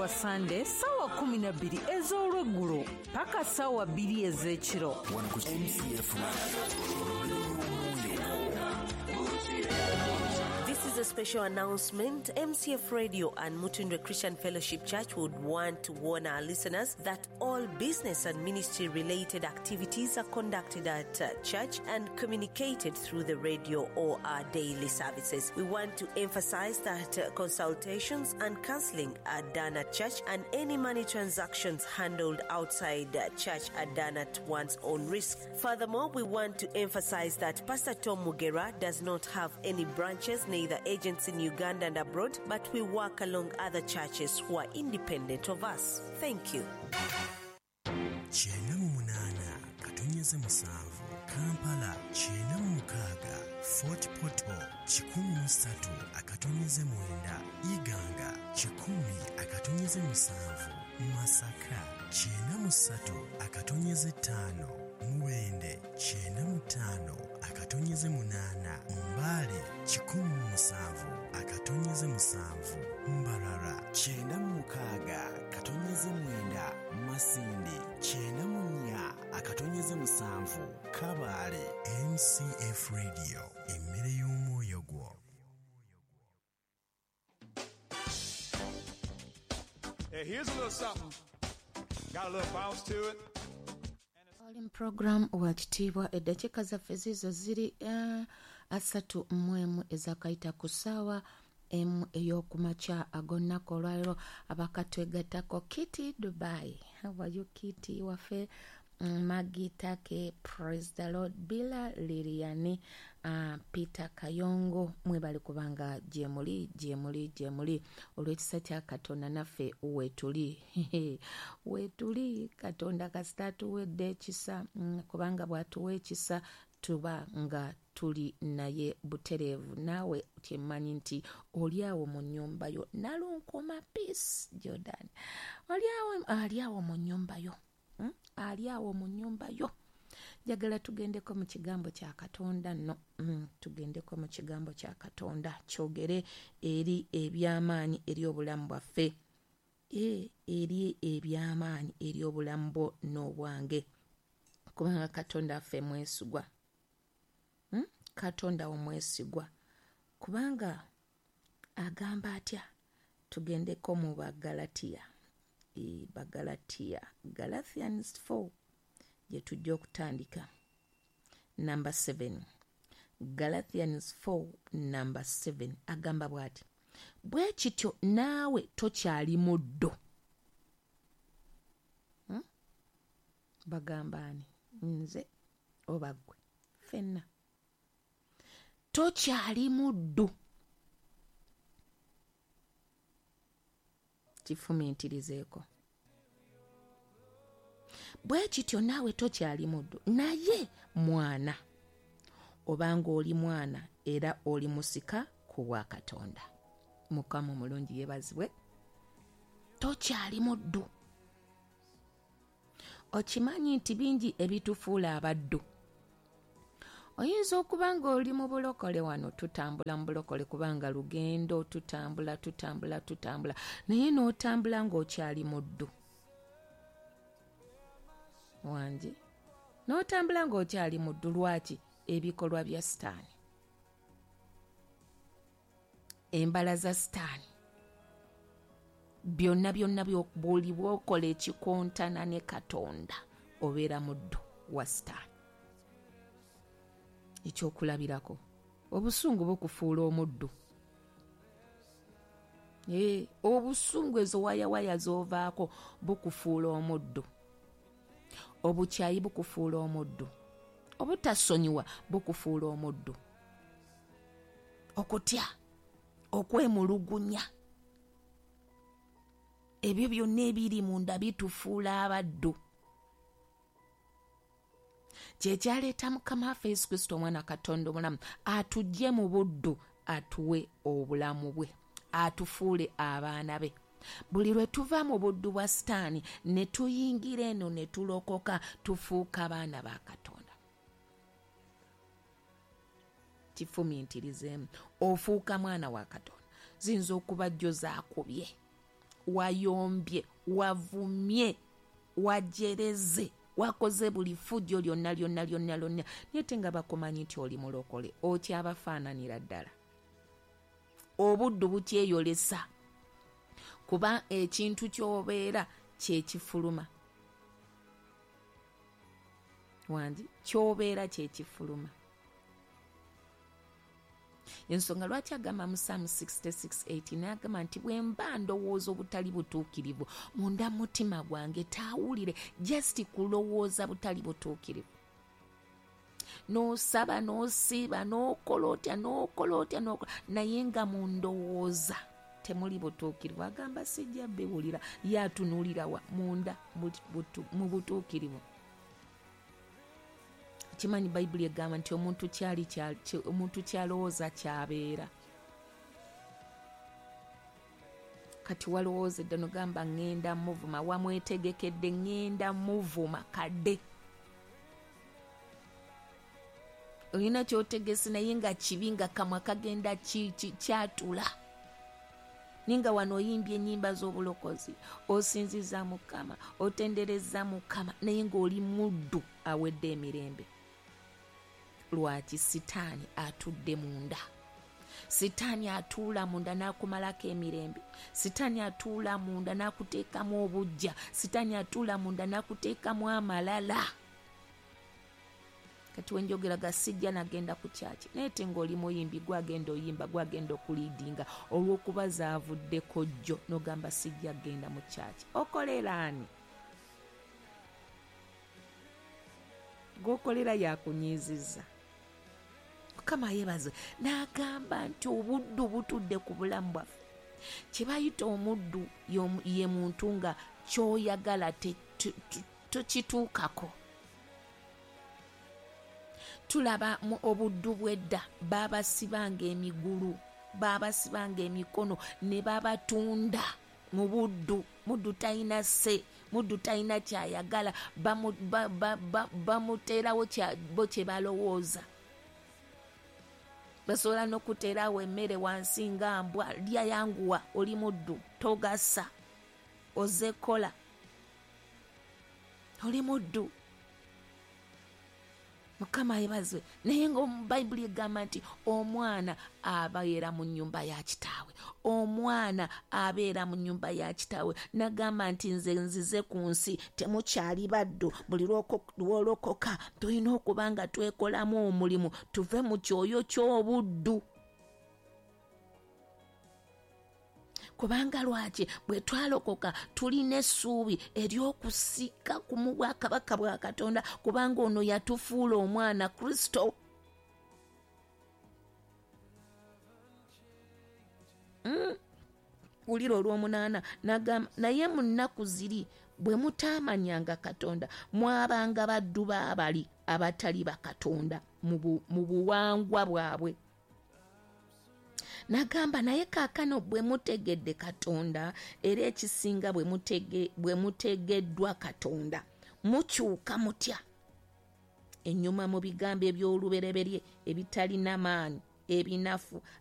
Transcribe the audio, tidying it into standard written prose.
Sande sawa 12 ez'olweggulo paka sawa 2 ez'ekiro. This is a special announcement. MCF Radio and Mutundwe Christian Fellowship Church would want to warn our listeners that all business and ministry related activities are conducted at church and communicated through the radio or our daily services. We want to emphasize that consultations and counseling are done at church, and any money transactions handled outside church are done at one's own risk. Furthermore, we want to emphasize that Pastor Tom Mugera does not have any branches, neither agents in Uganda and abroad, but we work along other churches who are independent of us. Thank you. Katonyeze musanvu, Kampala, Chena Mukaga, Fort Poto, Chikumi Musatu, Akatonyeze Mwenda, Iganga, Chikumi, Akatonyeze musanvu, Masaka, Chena Musatu, Akatonyeze tano, Muwende, Chena mutano, Akatonyeze munana, Mbale, Chikumi musanvu, Akatonyeze musanvu, Mbarara, Chena Mukaga, Katonyeze Mwenda, Masindi, Chena Munya, Akatonyeze musanvu, Kabale. MCF Radio, emmere y'omwoyo gwo. Hey, here's a little something. Got a little bounce to it. All program wa kitiibwa eddakiika zaffe zizo ziri 3 ezakaita ku ssaawa emu ey'okumakya ag'olunaku olwaliro abakatwegattako Kitty Dubai. How are you Kitty? Waffe Maggie Take, Praise the Lord, Bila Liriani, Peter Kayongo, mwebali kubanga jemuli olw'ekisa kya Katonda naffe wetuli wetuli Katonda kasita tuwedde ekisa kubanga bw'atuwa ekisa tuba nga tuli naye butereevu. Naawe tyemmanyi nti oliawo mu nnyumba yo nalunkoma Peace Jordan aliawo mu nnyumba yo aliawo mu nnyumba yo. Njagala tugendeko mu kigambo kya Katonda nno. Tugendeko mu kigambo kya Katonda kyogere eri ebyamaanyi eri obulamu bwaffe. Eri ebyamaanyi eri obulamu bwo n'obwange. Kubanga Katonda affe mwesigwa. Katonda omwesigwa. Kubanga agamba atya? Tugendeko mu Bagalatiya. Galatians 4 je tujja okutandika number 7. Galatians 4 number 7 agamba bwati, bwe kityo naawe tokyali muddo. Bagambani nze oba ggwe fenna tokyali muddu. Kifumiitirizeeko. Bwe kityo naawe tokyali muddu naye mwana, obanga oli mwana era oli musika ku bwa Katonda. Mukama mulungi yeebazibwe. Tokyali muddu. Okimanyi nti bingi ebitufuula abaddu. Oyinza okuba nga oli mu bulokole wano, tutambula mu bulokole kubanga lugendo, tutambula naye n'otambula ng'okyali muddu wange. N'otambula ng'okyali muddu. Lwaki? Ebikolwa bya Sitaani, embala za Sitaani, byonna bw'oli bw'okola ekikontana ne Katonda obeera muddu wa Sitaani. Ekyokulabirako obusungu bukufuula omuddu. Obusungu ezo wayawaya z'ovaako bukufuula omuddu. Obukyayi bukufuula omuddu. Obutasonyiwa bukufuula omuddu. Okutya, okwemulugunya, ebyo byonna ebiri munda bitufuula abaddu. Kyekyaleeta Mukama waffe Yesu Kristo omwana Katonda omulamu atujje mu buddu, atuwe obulamu bwe, atufuule abaana be. Buli lwe tuva mu buddu bwa Sitaani ne tuyingira eno ne tulokoka, tufuuka abaana ba Katonda. Kifumiitirizeemu, ofuuka mwana wa Katonda. Ziyinza okuba jjo zaakubye, wayombye, wavumye, wajereze, wakoze buli fujjo lyonna naye te nga bakumanyi nti oli mulokole okyabafaananira ddala. Obuddu bukyeyolesa kuba ekintu ky'obeera kyekifuluma. Wandi ky'obeera kyekifuluma. Ensonga lwaki agamba mu Psalm 66:8 n'agamba nti bwe mba ndowooza obutali butuukirivu munda mutima gwange taawulire, just kulowooza butali butuukirivu. N'osaba n'osiiba n'okola otya naye nga mu ndowooza temuli butuukirivu. Agamba sijja biwulira, yatunuulira wa munda mu butuukirivu. Kimanyi Bayibuli egamba nti omuntu kyalowooza kyabeera. Kati walowooza edda nogamba ŋŋenda muvuma, wamwetegekedde ŋŋenda muvuma kadde. Olina kyotegese naye nga kibi, nga kamwa kagenda kyatula. Ninga wano oyimbye ennyimba z'obulokozi, osinziza Mukama, otendereza Mukama, naye ng'oli muddu awedde emirembe. Lwaki? Sitaani atudde munda. Sitaani atuula munda n'akumalako emirembe. Sitaani atuula munda n'akuteekamu obujja. Sitaani atuula munda n'akuteekamu amalala. Kati wenjogera gasijja nagenda ku kyaki, naye te ng'oli muyimbi gwagenda oyimba, gwagenda okuliidinga, olw'okuba zaavuddeko jjo n'ogamba sijja genda mu kyaki. Okolera ani? Gwokolera yakunyiizizza. Mukama yebaze. N'agamba nti obuddu butudde ku bulamu bwaffe. Kye bayita omuddu ye muntu nga ky'oyagala tokituukako. Tulaba mu obuddu bw'edda baabasibanga emigulu, baabasibanga emikono ne babatunda mu buddu. Muddu talina sse, muddu talina kyayagala, bamuteerawo bo kye balowooza. Basobola n'okuteerawo emmere wansi nga mbwa, lya yanguwa, oli muddu, togasa, ozekola, oli muddu. Mukama yebazwe. Naye nga Bayibuli egamba nti omwana abeera mu nnyumba ya kitaawe. Omwana abeera mu nnyumba ya kitaawe. Nagamba nti nze nzize ku nsi temukyali baddu, buli lwolokoka tulina okuba nga twekolamu omulimu, tuve mu kyoyo ky'obuddu. Kubanga lwaki bwe twalokoka tulina essuubi ery'okusika ku mu bwakabaka bwa Katonda, kubanga ono yatufuula omwana Kristo. Wulira olw'omunaana n'agamba naye mu nnaku ziri bwe mutaamanyanga Katonda mwabanga baddu baabali abatali bakatonda mu buwangwa bwabwe. N'agamba naye kaakano bwe mutegedde Katonda era ekisinga bwe mutegeddwa Katonda, mukyuka mutya ennyuma mu bigambo eby'olubereberye ebitalina maanyi, ebinafu,